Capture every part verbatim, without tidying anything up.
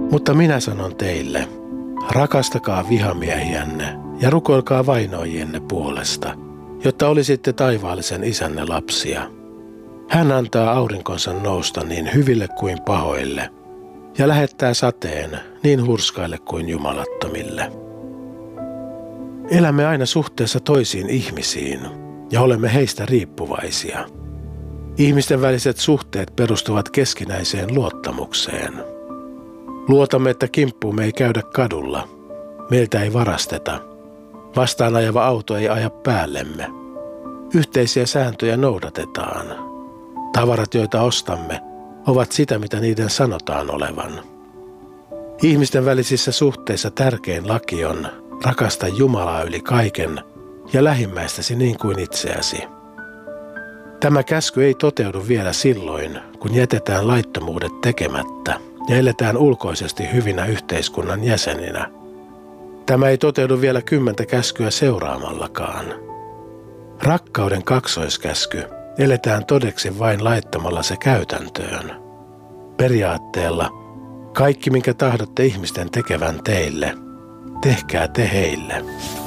Mutta minä sanon teille, rakastakaa vihamiehiänne ja rukoilkaa vainoajienne puolesta, jotta olisitte taivaallisen isänne lapsia. Hän antaa aurinkonsa nousta niin hyville kuin pahoille ja lähettää sateen niin hurskaille kuin jumalattomille. Elämme aina suhteessa toisiin ihmisiin ja olemme heistä riippuvaisia. Ihmisten väliset suhteet perustuvat keskinäiseen luottamukseen. Luotamme, että kimppuumme ei käydä kadulla, meiltä ei varasteta, vastaan ajava auto ei aja päällemme. Yhteisiä sääntöjä noudatetaan. Tavarat, joita ostamme, ovat sitä, mitä niiden sanotaan olevan. Ihmisten välisissä suhteissa tärkein laki on rakasta Jumalaa yli kaiken ja lähimmäistäsi niin kuin itseäsi. Tämä käsky ei toteudu vielä silloin, kun jätetään laittomuudet tekemättä ja eletään ulkoisesti hyvinä yhteiskunnan jäseninä. Tämä ei toteudu vielä kymmentä käskyä seuraamallakaan. Rakkauden kaksoiskäsky eletään todeksi vain laittamalla se käytäntöön. Periaatteella, kaikki minkä tahdotte ihmisten tekevän teille, tehkää te heille.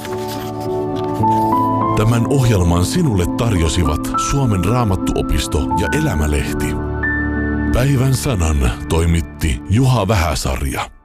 Tämän ohjelman sinulle tarjosivat Suomen Raamattuopisto ja Elämälehti. Päivän sanan toimitti Juha Vähäsarja.